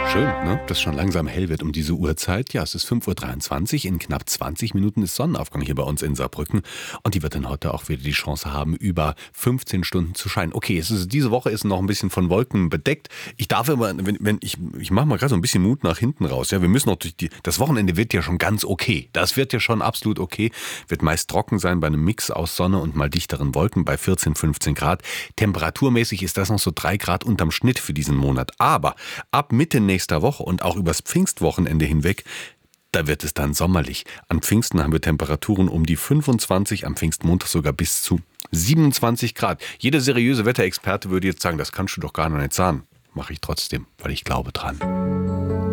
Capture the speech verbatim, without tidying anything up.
Schön, ne? Dass schon langsam hell wird um diese Uhrzeit. Ja, es ist fünf Uhr dreiundzwanzig. In knapp zwanzig Minuten ist Sonnenaufgang hier bei uns in Saarbrücken. Und die wird dann heute auch wieder die Chance haben, über fünfzehn Stunden zu scheinen. Okay, es ist, diese Woche ist noch ein bisschen von Wolken bedeckt. Ich darf aber, wenn, wenn ich, ich mache mal gerade so ein bisschen Mut nach hinten raus. Ja, wir müssen noch durch die, das Wochenende wird ja schon ganz okay. Das wird ja schon absolut okay. Wird meist trocken sein bei einem Mix aus Sonne und mal dichteren Wolken bei vierzehn, fünfzehn Grad. Temperaturmäßig ist das noch so drei Grad unterm Schnitt für diesen Monat. Aber ab Mitte nächster Woche und auch übers Pfingstwochenende hinweg, da wird es dann sommerlich. An Pfingsten haben wir Temperaturen um die fünfundzwanzig, am Pfingstmontag sogar bis zu siebenundzwanzig Grad. Jeder seriöse Wetterexperte würde jetzt sagen, das kannst du doch gar nicht sagen. Mache ich trotzdem, weil ich glaube dran.